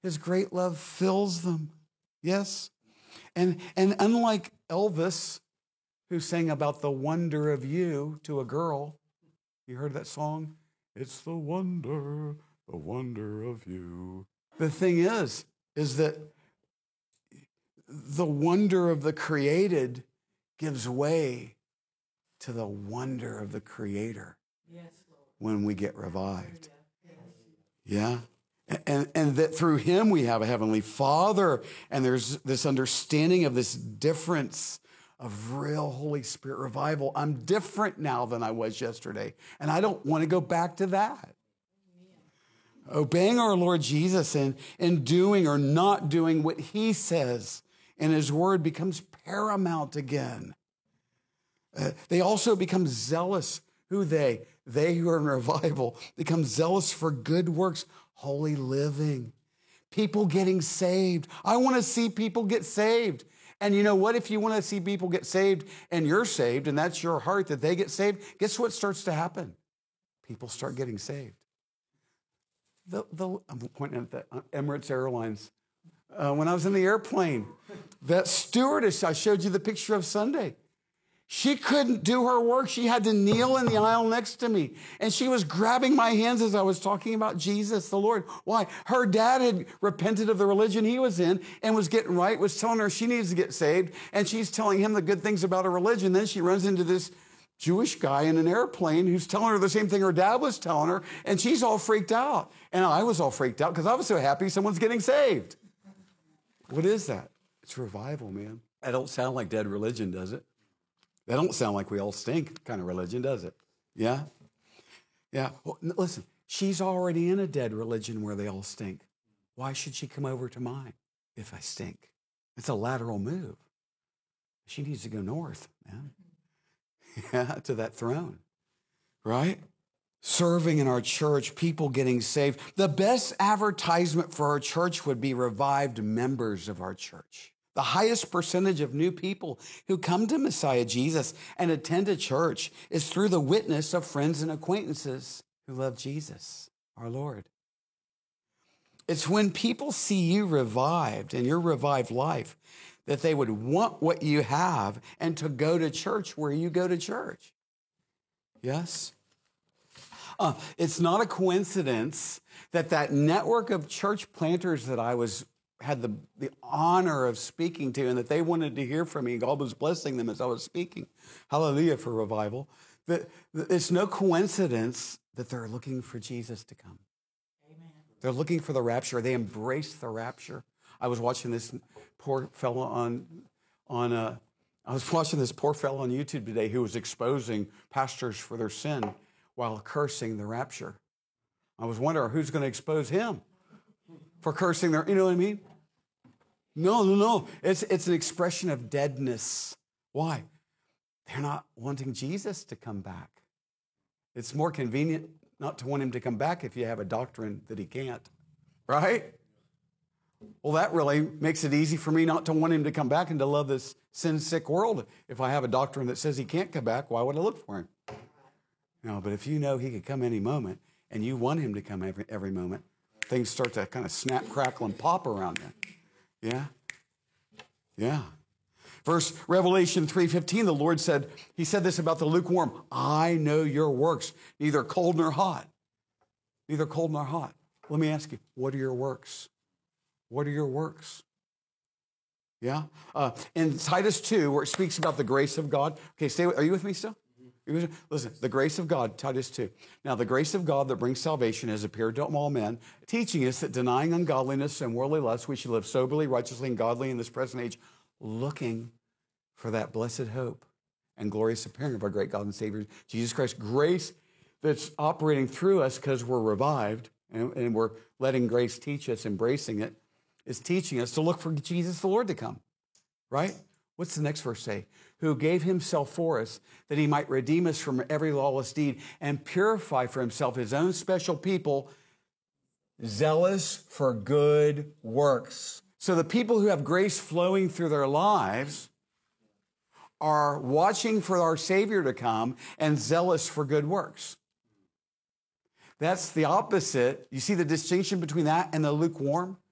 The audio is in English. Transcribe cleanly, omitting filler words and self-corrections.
His great love fills them. Yes? And unlike Elvis, who sang about the wonder of you to a girl, you heard that song? It's the wonder of you. The thing is that the wonder of the created gives way to the wonder of the Creator when we get revived. Yeah? And that through Him we have a Heavenly Father, and there's this understanding of this difference of real Holy Spirit revival. I'm different now than I was yesterday, and I don't want to go back to that. Obeying our Lord Jesus and doing or not doing what He says in His Word becomes paramount again. They also become zealous. Who they? They who are in revival become zealous for good works, holy living, people getting saved. I want to see people get saved. And you know what? If you want to see people get saved and you're saved and that's your heart that they get saved, guess what starts to happen? People start getting saved. I'm pointing at the Emirates Airlines. When I was in the airplane, that stewardess I showed you the picture of Sunday, she couldn't do her work. She had to kneel in the aisle next to me. And she was grabbing my hands as I was talking about Jesus, the Lord. Why? Her dad had repented of the religion he was in and was getting right, was telling her she needs to get saved. And she's telling him the good things about her religion. Then she runs into this Jewish guy in an airplane who's telling her the same thing her dad was telling her. And she's all freaked out. And I was all freaked out because I was so happy someone's getting saved. What is that? It's revival, man. That don't sound like dead religion, does it? That don't sound like we all stink kind of religion, does it? Yeah? Yeah. Well, listen, she's already in a dead religion where they all stink. Why should she come over to mine if I stink? It's a lateral move. She needs to go north, man. Yeah, to that throne, right? Serving in our church, people getting saved. The best advertisement for our church would be revived members of our church. The highest percentage of new people who come to Messiah Jesus and attend a church is through the witness of friends and acquaintances who love Jesus, our Lord. It's when people see you revived and your revived life that they would want what you have and to go to church where you go to church. Yes? It's not a coincidence that network of church planters that I had the honor of speaking to and that they wanted to hear from me. God was blessing them as I was speaking. Hallelujah for revival. It's no coincidence that they're looking for Jesus to come. Amen. They're looking for the rapture. They embrace the rapture. I was watching this poor fellow on YouTube today who was exposing pastors for their sin while cursing the rapture. I was wondering who's going to expose him for cursing their, you know what I mean? No. It's an expression of deadness. Why? They're not wanting Jesus to come back. It's more convenient not to want him to come back if you have a doctrine that he can't, right? Well, that really makes it easy for me not to want him to come back and to love this sin-sick world. If I have a doctrine that says he can't come back, why would I look for him? No, but if you know he could come any moment and you want him to come every moment, things start to kind of snap, crackle, and pop around you. Yeah? Yeah. Revelation 3:15, the Lord said, he said this about the lukewarm, I know your works, neither cold nor hot. Neither cold nor hot. Let me ask you, what are your works? What are your works? Yeah? In Titus 2, where it speaks about the grace of God. Okay, are you with me still? Listen, the grace of God, Titus 2. Now, the grace of God that brings salvation has appeared to all men, teaching us that denying ungodliness and worldly lust, we should live soberly, righteously, and godly in this present age, looking for that blessed hope and glorious appearing of our great God and Savior, Jesus Christ. Grace that's operating through us because we're revived and we're letting grace teach us, embracing it, is teaching us to look for Jesus the Lord to come, right? What's the next verse say? Who gave himself for us that he might redeem us from every lawless deed and purify for himself his own special people, zealous for good works. So the people who have grace flowing through their lives are watching for our Savior to come and zealous for good works. That's the opposite. You see the distinction between that and the lukewarm?